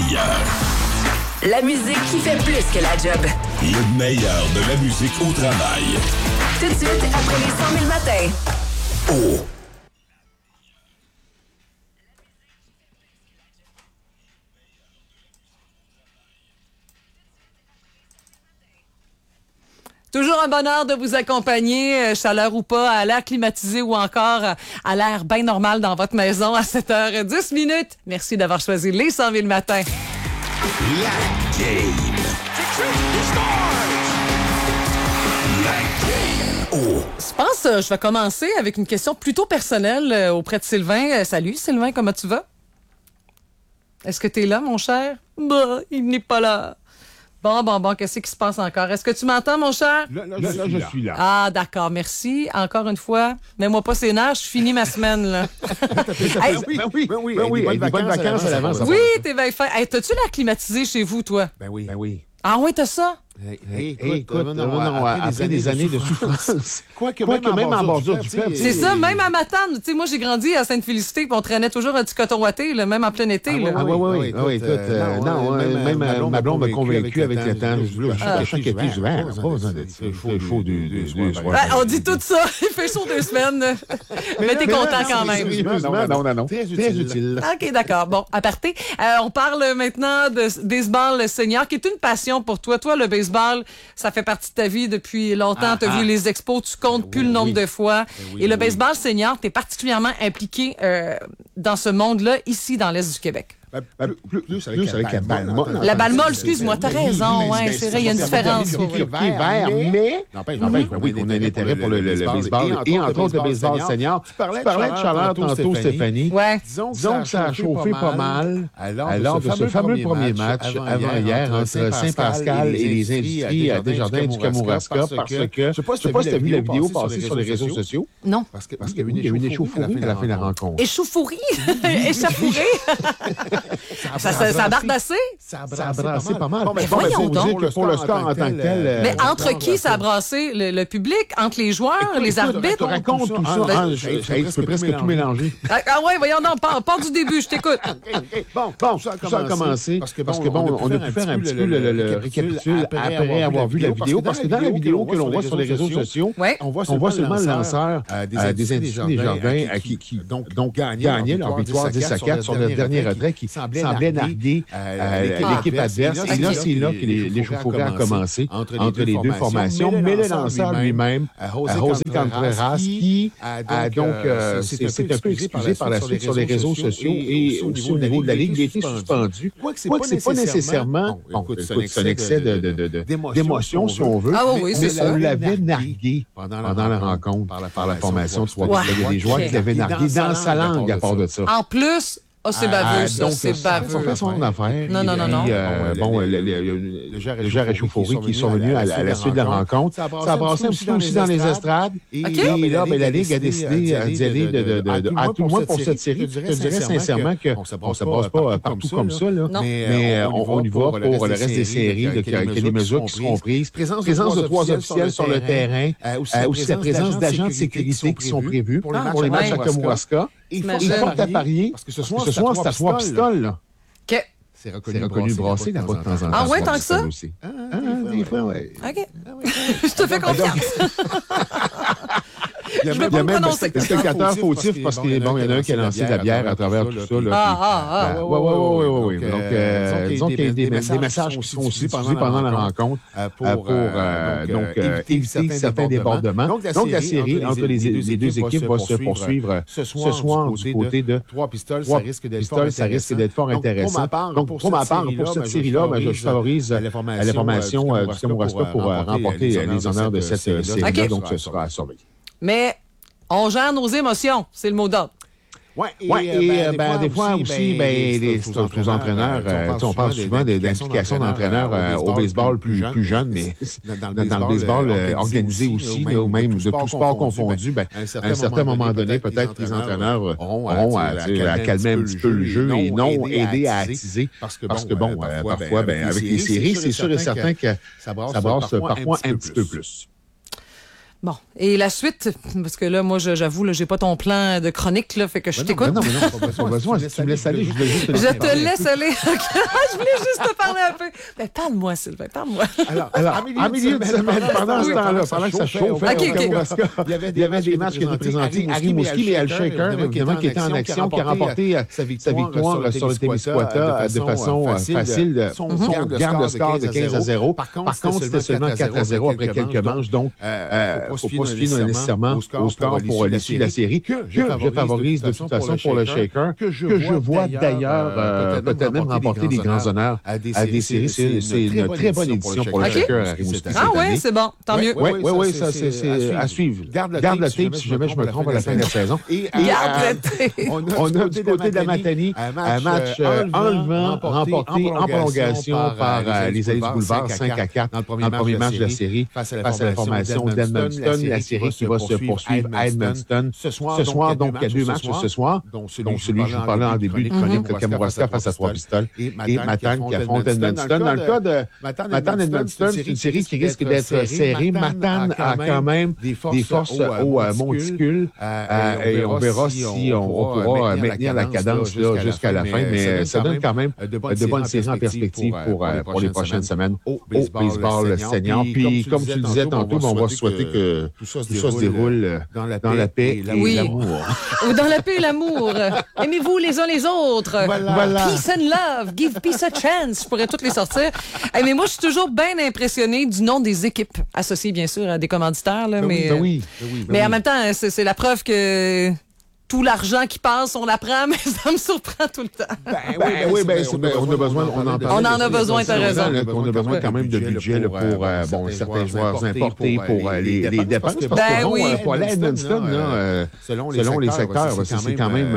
meilleur. La musique qui fait plus que la job. Le meilleur de la musique au travail. Tout de suite, après les 100 000 matins. Oh! Toujours un bonheur de vous accompagner, chaleur ou pas, à l'air climatisé ou encore à l'air bien normal dans votre maison à 7h10. Merci d'avoir choisi les 100 000 matins. La game. La game. Oh! Je pense que je vais commencer avec une question plutôt personnelle auprès de Sylvain. Salut Sylvain, comment tu vas? Est-ce que tu es là, mon cher? Bah, il n'est pas là. Bon, qu'est-ce qui se passe encore? Est-ce que tu m'entends, mon cher? Là, je suis là. Ah, d'accord, merci. Encore une fois, mets-moi pas ses nerfs, je finis ma semaine, là. Oui, des bonnes vacances à l'avance. Oui, t'es bien fait. Hey, t'as-tu l'air climatisé chez vous, toi? Ben oui. Ah oui, t'as ça? Écoute, après des années de souffrance, quoique même en bordure du peuple. C'est ça, même à Matane. Tu sais, moi, j'ai grandi à Sainte-Félicité, puis on traînait toujours un petit coton ouaté, là, même en plein été. Oui, même ma blonde m'a convaincu avec le temps. Chaque été, je dis, pas besoin d'être ça. Il faut deux soirs. On dit tout ça. Il fait chaud 2 semaines. Mais t'es content quand même. Non. Très utile. OK, d'accord. Bon, aparté. On parle maintenant de baseball senior, qui est une passion pour toi. Toi, le baseball, ça fait partie de ta vie depuis longtemps. Tu as vu les expos, tu comptes plus le nombre de fois. Et le baseball senior, tu es particulièrement impliqué dans ce monde-là, ici, dans l'Est du Québec. Plus avec la balle molle. La balle molle, excuse-moi, t'as raison. Ouais, c'est vrai, il y a une différence. Qui est vert, mais oui, on a un intérêt pour le baseball et entre autres le baseball senior. Tu parlais de chaleur tantôt, Stéphanie. Ouais. Disons que ça a chauffé pas mal lors de ce fameux premier match avant-hier entre Saint-Pascal et les Industries à Desjardins du Kamouraska, parce que, je sais pas si tu as vu la vidéo passer sur les réseaux sociaux. Non. Parce qu'il y a eu une échauffourée à la fin de la rencontre. Échauffourée? Échauffourée? Ça a bardassé? Ça a brassé pas mal. Mais voyons donc. Pour le score en tant que tel... Mais entre qui ça a brassé? Le public? Entre les joueurs? Les arbitres? Je te raconte tout ça. Je peux presque tout mélanger. Ah ouais, voyons donc. Part du début, je t'écoute. Bon, tout ça a commencé. Parce que on a pu faire un petit peu le récapitule après avoir vu la vidéo. Parce que dans la vidéo que l'on voit sur les réseaux sociaux, on voit seulement le lanceur des Industries Desjardins qui donc gagnait leur victoire 10-4 sur le dernier retrait qui semblait narguer l'équipe adverse. Et là, c'est là que l'échauffourée a commencé entre les deux formations. Mais le lanceur lui-même, José Contreras, qui donc s'est un peu excusé par la suite sur les réseaux sociaux et aussi au niveau de la Ligue. Il a été suspendu. Quoique c'est pas nécessairement... Écoute, c'est un excès d'émotion, si on veut. Ah oui, c'est ça. On l'avait nargué pendant la rencontre par la formation de Trois. Il y a des joueurs qui l'avaient nargué dans sa langue à part de ça. En plus... Oh, c'est baveux, ça. Donc, C'est baveux. Ça fait son affaire. Non. Le gère échauffourée qui est survenu à la suite de la rencontre. Ça a brassé un petit peu aussi dans les estrades. Et là, la Ligue a décidé d'y aller à tout le moins pour cette série. Je te dirais sincèrement qu'on ne se brasse pas partout comme ça. Mais on y va pour le reste des séries. Il y a des mesures qui seront prises. Présence de 3 officiels sur le terrain. Aussi la présence d'agents de sécurité qui sont prévus pour les matchs à Kamouraska. Il faut à parier, parce que ce soir, c'est à 3 pistoles. Là. OK. C'est reconnu brassé là-bas de temps en temps. Ah ouais, tant que ça? Des fois, oui. OK. Je te fais confiance. Il y a même un spectateur fautif parce qu'il y en a un qui a lancé de la bière à travers tout ça. Oui. Donc, disons qu'il y a des messages qui sont aussi diffusés pendant la rencontre pour éviter certains débordements. Donc, la série entre les deux équipes va se poursuivre ce soir du côté de Trois pistoles. Ça risque d'être fort intéressant. Donc, pour ma part, pour cette série-là, je favorise la formation du Kamouraska pour remporter les honneurs de cette série-là. Donc, ce sera à surveiller. Mais on gère nos émotions, c'est le mot d'ordre. Des fois aussi, les entraîneurs, on parle souvent d'implication d'entraîneurs au baseball plus jeune, mais dans le baseball organisé aussi, ou même de tout sport confondu, à un certain moment donné, peut-être que les entraîneurs auront à calmer un petit peu le jeu et non aider à attiser. Parce que, parfois, avec les séries, c'est sûr et certain que ça brasse parfois un petit peu plus. Bon, et la suite, parce que là, moi, j'avoue, là, j'ai pas ton plan de chronique, là, fait que je t'écoute. Non, pas besoin. Si tu me laisses aller, je voulais juste te Je te laisse aller. Je voulais juste te parler un peu. Ben, parle-moi, Sylvain, parle-moi. Alors, en milieu de semaine, pendant ce temps-là, pendant que ça chauffait, il y avait des matchs qui étaient présentés. Harry Mouski et Al Shaker, évidemment, qui était en action, qui a remporté sa victoire sur le Témiscouata de façon facile. Son garde le score de 15-0. Par contre, c'était seulement 4-0 après quelques manches. Donc, faut pas se fier nécessairement au score pour l'issue de la série, que je favorise de toute façon pour le Shaker, que je vois d'ailleurs peut-être même remporter des grands honneurs à des séries. C'est une très bonne édition pour le Shaker à Rimouski. Ah oui, c'est bon, tant mieux. Oui, ça c'est à suivre. Garde le tape si jamais je me trompe à la fin de la saison. Garde le tape. On a du côté de la Matanie un match enlevant remporté en prolongation par les Alliés du Boulevard 5-4 dans le premier match de la série face à la formation d'Edmundston. La série qui va se poursuivre à Edmundston. Ce soir, donc, il y a 2 matchs ce soir. Donc, celui que je vous parlais en début de chronique, de Kamouraska face à Trois-Pistoles et Matane qui affronte Edmundston. Dans le cas de Matane-Edmundston, c'est une série qui risque d'être serrée. Matane a quand même des forces au monticule et on verra si on pourra maintenir la cadence jusqu'à la fin, mais ça donne quand même de bonnes séries en perspective pour les prochaines semaines au baseball senior. Puis, comme tu le disais tantôt, on va souhaiter que tout ça se déroule dans la paix et l'amour. Ou dans la paix et l'amour. Aimez-vous les uns les autres. Voilà. Peace and love. Give peace a chance. Je pourrais toutes les sortir. Mais moi, je suis toujours bien impressionnée du nom des équipes, associées bien sûr à des commanditaires. Là, mais en même temps, c'est la preuve que tout l'argent qui passe, on l'apprend, mais ça me surprend tout le temps. On a besoin, on en a besoin, t'as raison. On a besoin quand même de budget pour certains joueurs importés pour les dépenses. Parce que pour aller à Edmundston, selon les secteurs, c'est quand même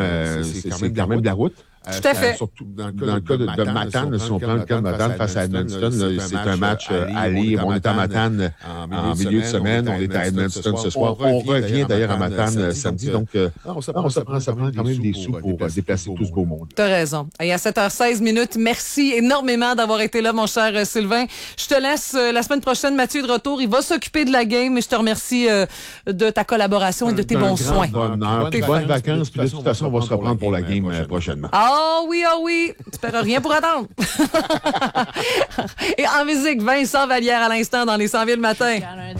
de la route. Tout à fait. Surtout dans le cas de Matane, si on prend le cas de Matane face à Edmundston, c'est un match aller. On est à Matane en milieu de semaine, on est à Edmundston ce soir. On revient d'ailleurs à Matane samedi, donc ça prend quand même des sous pour déplacer tout ce beau monde. T'as raison. Et à 7h16, merci énormément d'avoir été là, mon cher Sylvain. Je te laisse la semaine prochaine, Mathieu est de retour. Il va s'occuper de la game, et je te remercie de ta collaboration et de tes bons soins. Bonnes vacances, puis de toute façon, on va se reprendre pour la game prochainement. Oh oui. Tu perds rien pour attendre. Et en musique, Vincent Vallière à l'instant dans les 100 000 le matin.